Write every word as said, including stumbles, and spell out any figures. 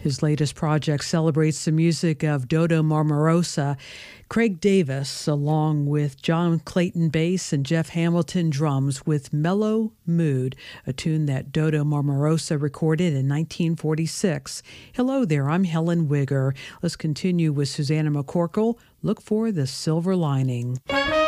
His latest project celebrates the music of Dodo Marmarosa. Craig Davis, along with John Clayton bass and Jeff Hamilton drums, with Mellow Mood, a tune that Dodo Marmarosa recorded in nineteen forty-six. Hello there, I'm Helen Wigger. Let's continue with Susanna McCorkle. Look for the Silver Lining.